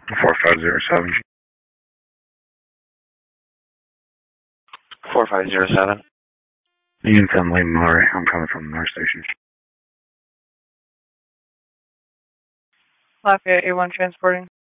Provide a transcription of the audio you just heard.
4507. 4507. Union 7 Lane Monterey. I'm coming from the North Station. Lafayette A1 transporting.